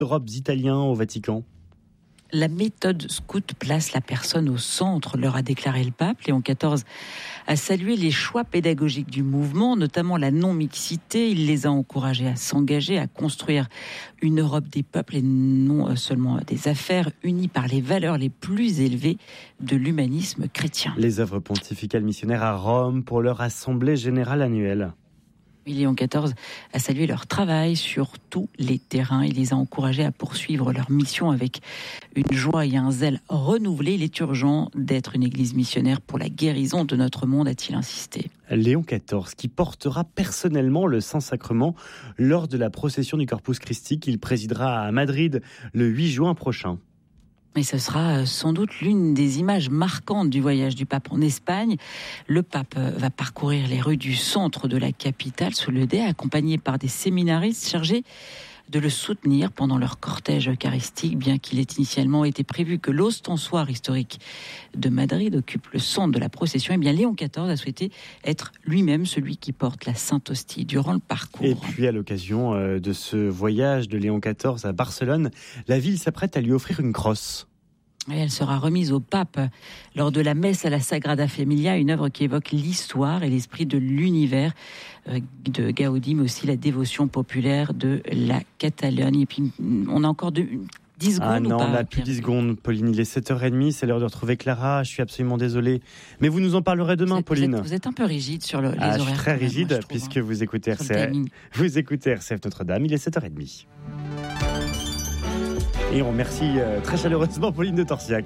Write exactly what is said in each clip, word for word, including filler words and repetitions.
Europes italiens au Vatican. La méthode scout place la personne au centre, leur a déclaré le pape. Léon quatorze a salué les choix pédagogiques du mouvement, notamment la non-mixité. Il les a encouragés à s'engager, à construire une Europe des peuples et non seulement des affaires, unis par les valeurs les plus élevées de l'humanisme chrétien. Les œuvres pontificales missionnaires à Rome pour leur assemblée générale annuelle. Léon quatorze a salué leur travail sur tous les terrains. Il les a encouragés à poursuivre leur mission avec une joie et un zèle renouvelés. Il est urgent d'être une église missionnaire pour la guérison de notre monde, a-t-il insisté. Léon quatorze, qui portera personnellement le Saint-Sacrement lors de la procession du Corpus Christi qu'il présidera à Madrid le huit juin prochain. Et ce sera sans doute l'une des images marquantes du voyage du pape en Espagne. Le pape va parcourir les rues du centre de la capitale sous le dais, accompagné par des séminaristes chargés de le soutenir pendant leur cortège eucharistique, bien qu'il ait initialement été prévu que l'ostensoir historique de Madrid occupe le centre de la procession. Eh bien, Léon quatorze a souhaité être lui-même celui qui porte la Sainte Hostie durant le parcours. Et puis, à l'occasion de ce voyage de Léon quatorze à Barcelone, la ville s'apprête à lui offrir une crosse. Et elle sera remise au pape lors de la messe à la Sagrada Familia, une œuvre qui évoque l'histoire et l'esprit de l'univers de Gaudi, mais aussi la dévotion populaire de la Catalogne. Et puis, on a encore de, dix secondes. Ah non, ou pas, on n'a plus dix secondes, Pauline. Il est sept heures trente, c'est l'heure de retrouver Clara. Je suis absolument désolé. Mais vous nous en parlerez demain, vous êtes, Pauline. Vous êtes, vous êtes un peu rigide sur le, les ah, horaires. Je suis très rigide, même, moi, je puisque trouve, vous écoutez R C F. Vous écoutez R C F Notre-Dame, il est sept heures trente. Et on remercie euh, très chaleureusement Pauline de Torsiac.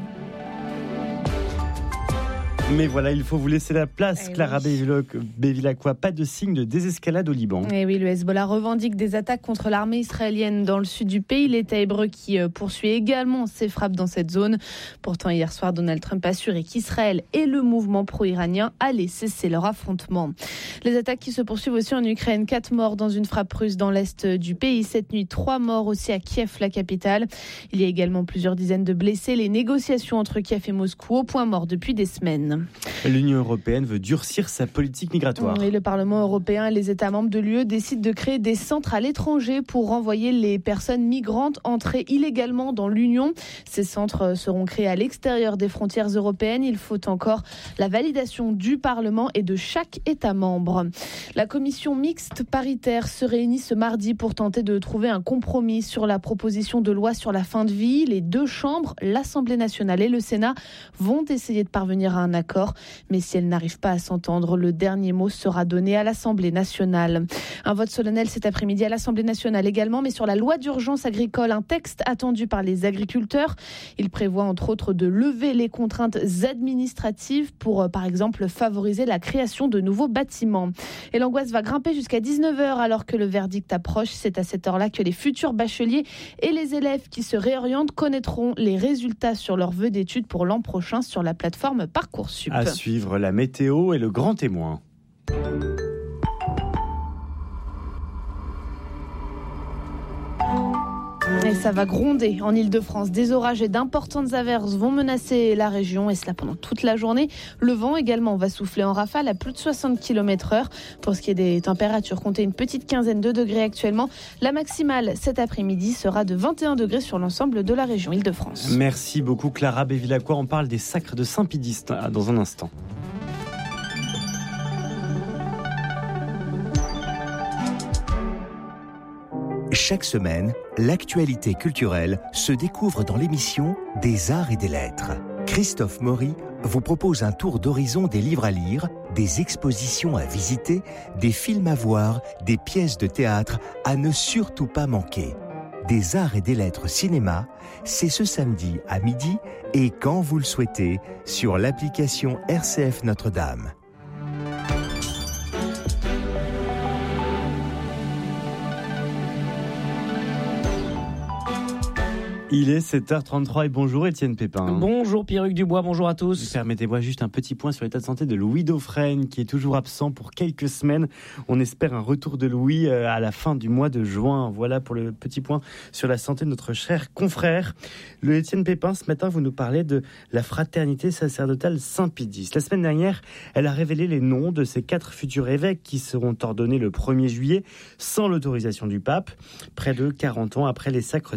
Mais voilà, il faut vous laisser la place, eh Clara oui. Bevilacqua. Pas de signe de désescalade au Liban. Et oui, le Hezbollah revendique des attaques contre l'armée israélienne dans le sud du pays. L'État hébreu qui poursuit également ses frappes dans cette zone. Pourtant, hier soir, Donald Trump a assuré qu'Israël et le mouvement pro-iranien allaient cesser leur affrontement. Les attaques qui se poursuivent aussi en Ukraine. Quatre morts dans une frappe russe dans l'est du pays. Cette nuit, trois morts aussi à Kiev, la capitale. Il y a également plusieurs dizaines de blessés. Les négociations entre Kiev et Moscou au point mort depuis des semaines. L'Union européenne veut durcir sa politique migratoire. Oui, le Parlement européen et les États membres de l'U E décident de créer des centres à l'étranger pour renvoyer les personnes migrantes entrées illégalement dans l'Union. Ces centres seront créés à l'extérieur des frontières européennes. Il faut encore la validation du Parlement et de chaque État membre. La commission mixte paritaire se réunit ce mardi pour tenter de trouver un compromis sur la proposition de loi sur la fin de vie. Les deux chambres, l'Assemblée nationale et le Sénat, vont essayer de parvenir à un accord. Mais si elles n'arrivent pas à s'entendre, le dernier mot sera donné à l'Assemblée nationale. Un vote solennel cet après-midi à l'Assemblée nationale également, mais sur la loi d'urgence agricole, un texte attendu par les agriculteurs. Il prévoit entre autres de lever les contraintes administratives pour, par exemple, favoriser la création de nouveaux bâtiments. Et l'angoisse va grimper jusqu'à dix-neuf heures alors que le verdict approche. C'est à cette heure-là que les futurs bacheliers et les élèves qui se réorientent connaîtront les résultats sur leurs vœux d'études pour l'an prochain sur la plateforme Parcoursup. À suivre la météo et le grand témoin. Et ça va gronder en Ile-de-France. Des orages et d'importantes averses vont menacer la région, et cela pendant toute la journée. Le vent également va souffler en rafale à plus de soixante kilomètres heure. Pour ce qui est des températures, comptez une petite quinzaine de degrés actuellement. La maximale cet après-midi sera de vingt et un degrés sur l'ensemble de la région Ile-de-France. Merci beaucoup Clara Bevilacqua. On parle des sacres de Saint-Pédiste dans un instant. Chaque semaine, l'actualité culturelle se découvre dans l'émission Des Arts et des Lettres. Christophe Maury vous propose un tour d'horizon des livres à lire, des expositions à visiter, des films à voir, des pièces de théâtre à ne surtout pas manquer. Des Arts et des Lettres cinéma, c'est ce samedi à midi et quand vous le souhaitez sur l'application R C F Notre-Dame. Il est sept heures trente-trois et bonjour Étienne Pépin. Bonjour Pierre-Hugues Dubois, bonjour à tous. Permettez-moi juste un petit point sur l'état de santé de Louis Dauphren qui est toujours absent pour quelques semaines. On espère un retour de Louis à la fin du mois de juin. Voilà pour le petit point sur la santé de notre cher confrère. Le Étienne Pépin, ce matin, vous nous parlez de la fraternité sacerdotale Saint-Pédis. La semaine dernière, elle a révélé les noms de ces quatre futurs évêques qui seront ordonnés le premier juillet sans l'autorisation du pape, près de quarante ans après les sacres